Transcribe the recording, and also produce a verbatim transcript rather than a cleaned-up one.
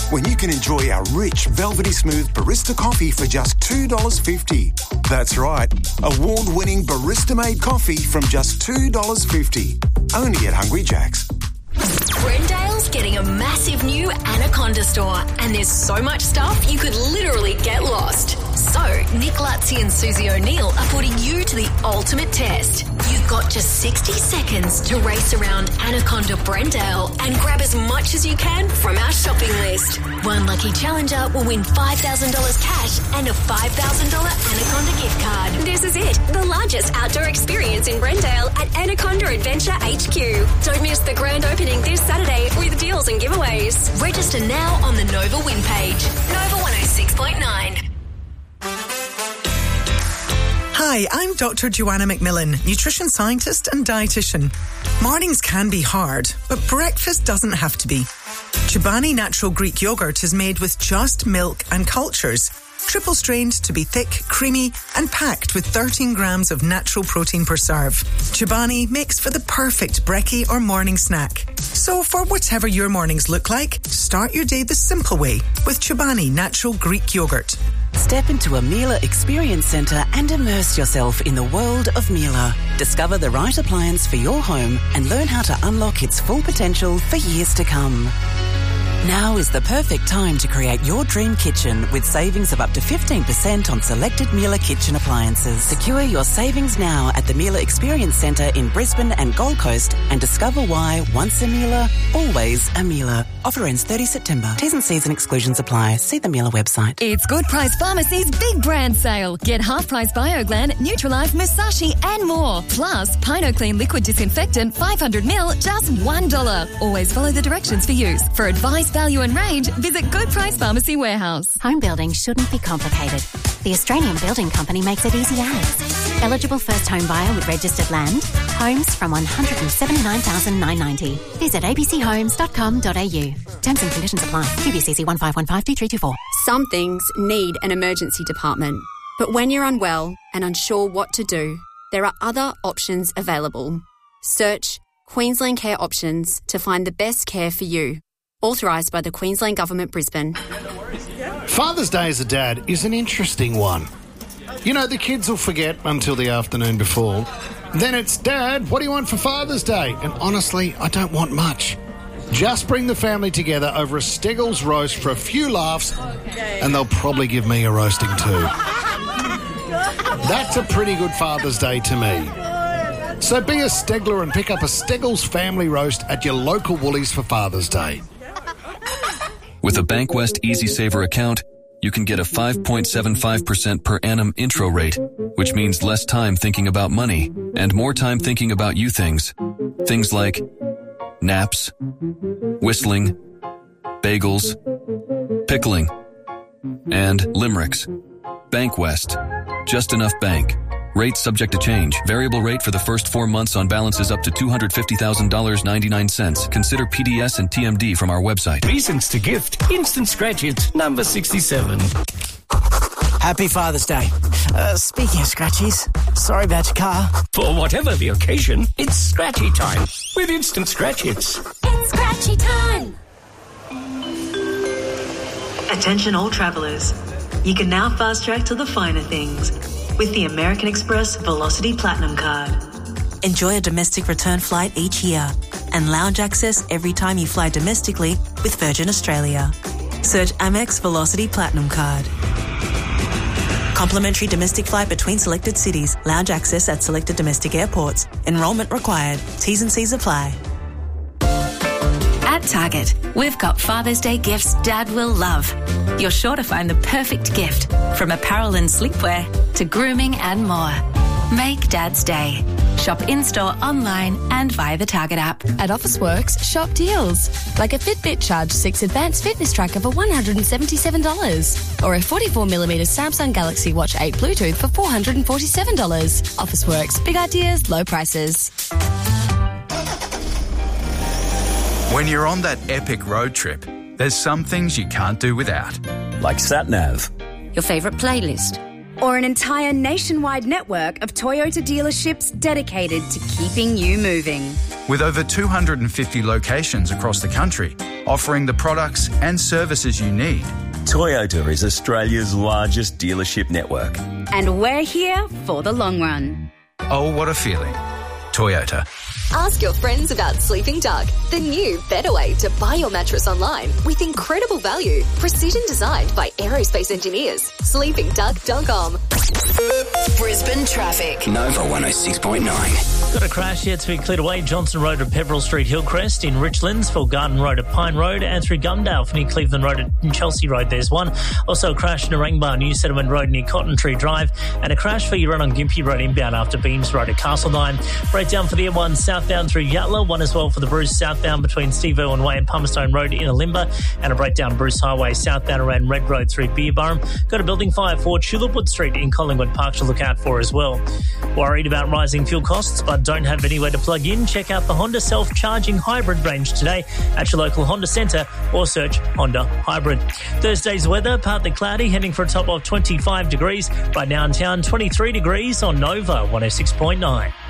when you can enjoy our rich, velvety smooth barista coffee for just two dollars fifty. That's right, award-winning barista-made coffee from just two dollars fifty. Only at Hungry Jack's. Brendale's getting a massive new Anaconda store, and there's so much stuff you could literally get lost. So, Nick Lutzi and Susie O'Neill are putting you to the ultimate test. You've got just sixty seconds to race around Anaconda Brendale and grab as much as you can from our shopping list. One lucky challenger will win five thousand dollars cash and a five thousand dollars Anaconda gift card. This is it, the largest outdoor experience in Brendale at Anaconda Adventure H Q. Don't miss the grand opening this Saturday with deals and giveaways. Register now on the Nova win page. Nova one oh six point nine. Hi, I'm Doctor Joanna McMillan, nutrition scientist and dietitian. Mornings can be hard, but breakfast doesn't have to be. Chobani Natural Greek Yogurt is made with just milk and cultures, triple strained to be thick, creamy, and packed with thirteen grams of natural protein per serve. Chobani makes for the perfect brekkie or morning snack. So for whatever your mornings look like, start your day the simple way with Chobani Natural Greek Yogurt. Step into a Miele Experience Centre and immerse yourself in the world of Miele. Discover the right appliance for your home and learn how to unlock its full potential for years to come. Now is the perfect time to create your dream kitchen with savings of up to fifteen percent on selected Miele kitchen appliances. Secure your savings now at the Miele Experience Centre in Brisbane and Gold Coast and discover why once a Miele, always a Miele. Offer ends thirtieth September. T's and C's and exclusions apply. See the Miele website. It's Good Price Pharmacy's big brand sale. Get half-price BioGlan, Neutralife, Musashi and more. Plus, PinoClean Liquid Disinfectant five hundred milliliters, just one dollar. Always follow the directions for use. For advice, value and range, visit Good Price Pharmacy Warehouse. Home building shouldn't be complicated. The Australian Building Company makes it easy as. Eligible first home buyer with registered land. Homes from one hundred seventy-nine thousand nine hundred ninety. Visit a b c homes dot com dot a u. Terms and conditions apply. Q B C C one five one five two three two four. Some things need an emergency department. But when you're unwell and unsure what to do, there are other options available. Search Queensland Care Options to find the best care for you. Authorised by the Queensland Government, Brisbane. Father's Day as a dad is an interesting one. You know, the kids will forget until the afternoon before. Then it's, Dad, what do you want for Father's Day? And honestly, I don't want much. Just bring the family together over a Steggles roast for a few laughs, and they'll probably give me a roasting too. That's a pretty good Father's Day to me. So be a Stegler and pick up a Steggles family roast at your local Woolies for Father's Day. With a Bankwest EasySaver account, you can get a five point seven five percent per annum intro rate, which means less time thinking about money and more time thinking about you things. Things like naps, whistling, bagels, pickling, and limericks. Bankwest. Just enough bank. Rate subject to change. Variable rate for the first four months on balances up to two hundred fifty thousand dollars and ninety-nine cents. Consider P D S and T M D from our website. Reasons to gift. Instant Scratch It, number sixty-seven. Happy Father's Day. Uh, speaking of scratchies, sorry about your car. For whatever the occasion, it's Scratchy time with Instant Scratch Hits. It's Scratchy time! Attention all travellers. You can now fast track to the finer things with the American Express Velocity Platinum Card. Enjoy a domestic return flight each year and lounge access every time you fly domestically with Virgin Australia. Search Amex Velocity Platinum Card. Complimentary domestic flight between selected cities. Lounge access at selected domestic airports. Enrolment required. T's and C's apply. At Target, we've got Father's Day gifts Dad will love. You're sure to find the perfect gift, from apparel and sleepwear to grooming and more. Make Dad's day. Shop in-store, online and via the Target app. At Officeworks, shop deals. Like a Fitbit Charge six Advanced Fitness Tracker for one hundred seventy-seven dollars. Or a forty-four millimeter Samsung Galaxy Watch eight Bluetooth for four hundred forty-seven dollars. Officeworks. Big ideas, low prices. When you're on that epic road trip, there's some things you can't do without. Like SatNav. Your favourite playlist. Or an entire nationwide network of Toyota dealerships dedicated to keeping you moving. With over two hundred fifty locations across the country, offering the products and services you need. Toyota is Australia's largest dealership network. And we're here for the long run. Oh, what a feeling. Toyota. Ask your friends about Sleeping Duck, the new, better way to buy your mattress online with incredible value, precision designed by aerospace engineers. sleeping duck dot com. Brisbane traffic. Nova one oh six point nine. Got a crash yet to be cleared away. Johnson Road at Peverill Street, Hillcrest, in Richlands, for Garden Road at Pine Road, and through Gundale for near Cleveland Road at Chelsea Road. There's one. Also a crash in Narangba, New Settlement Road near Cotton Tree Drive, and a crash for your run on Gympie Road inbound after Beams Road at Castledine. Breakdown for the M one southbound through Yatala, one as well for the Bruce southbound between Steve Irwin Way and Palmerstone Road in Alimba, and a breakdown Bruce Highway southbound around Red Road through Beerburrum. Got a building fire for Tulipwood Street in Collingwood Park to look out for as well. Worried about rising fuel costs but don't have anywhere to plug in? Check out the Honda self-charging hybrid range today at your local Honda centre or search Honda Hybrid. Thursday's weather, partly cloudy, heading for a top of twenty-five degrees. Right now in town, twenty-three degrees on Nova one oh six point nine.